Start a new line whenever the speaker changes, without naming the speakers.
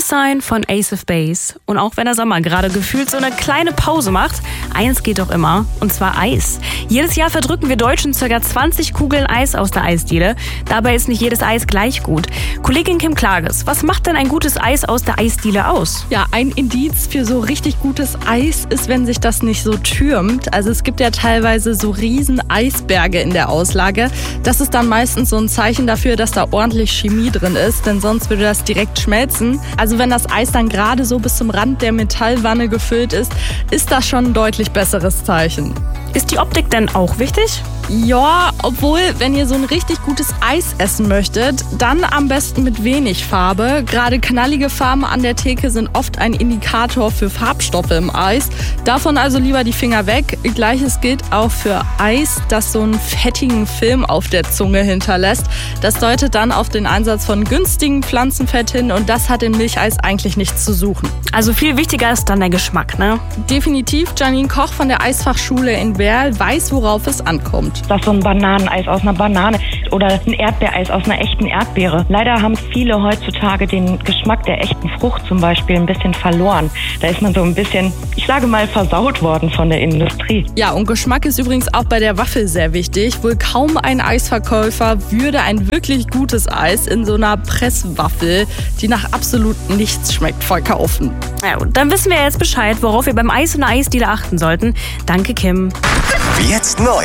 Sign von Ace of Base. Und auch wenn der Sommer gerade gefühlt so eine kleine Pause macht, eins geht doch immer, und zwar Eis. Jedes Jahr verdrücken wir Deutschen ca. 20 Kugeln Eis aus der Eisdiele. Dabei ist nicht jedes Eis gleich gut. Kollegin Kim Klages, was macht denn ein gutes Eis aus der Eisdiele aus?
Ja, ein Indiz für so richtig gutes Eis ist, wenn sich das nicht so türmt. Also es gibt ja teilweise so riesen Eisberge in der Auslage. Das ist dann meistens so ein Zeichen dafür, dass da ordentlich Chemie drin ist, denn sonst würde das direkt schmelzen. Also wenn das Eis dann gerade so bis zum Rand der Metallwanne gefüllt ist, ist das schon ein deutlich besseres Zeichen.
Ist die Optik denn auch wichtig?
Ja, obwohl, wenn ihr so ein richtig gutes Eis essen möchtet, dann am besten mit wenig Farbe. Gerade knallige Farben an der Theke sind oft ein Indikator für Farbstoffe im Eis. Davon also lieber die Finger weg. Gleiches gilt auch für Eis, das so einen fettigen Film auf der Zunge hinterlässt. Das deutet dann auf den Einsatz von günstigem Pflanzenfett hin und das hat im Milcheis eigentlich nichts zu suchen.
Also viel wichtiger ist dann der Geschmack, ne?
Definitiv. Janine Koch von der Eisfachschule in Werl weiß, worauf es ankommt.
Das ist so ein Bananeneis aus einer Banane oder ein Erdbeereis aus einer echten Erdbeere. Leider haben viele heutzutage den Geschmack der echten Frucht zum Beispiel ein bisschen verloren. Da ist man so ein bisschen, ich sage mal, versaut worden von der Industrie.
Ja, und Geschmack ist übrigens auch bei der Waffel sehr wichtig. Wohl kaum ein Eisverkäufer würde ein wirklich gutes Eis in so einer Presswaffel, die nach absolut nichts schmeckt, verkaufen.
Ja, und dann wissen wir jetzt Bescheid, worauf wir beim Eis in der Eisdiele achten sollten. Danke, Kim.
Jetzt neu.